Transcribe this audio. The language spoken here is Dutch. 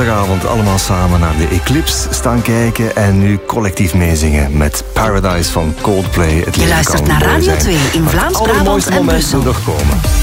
zaterdagavond allemaal samen naar de Eclipse staan kijken en nu collectief meezingen met Paradise van Coldplay. Het Je luistert naar Radio 2 in Vlaams-Brabant en Brussel. Nog komen.